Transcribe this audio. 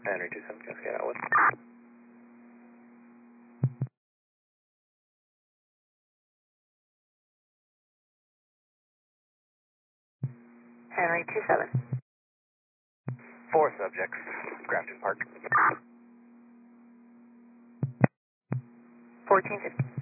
Henry 27, Cascade Outwood. Henry 27. 4 subjects, Grafton Park. 1450.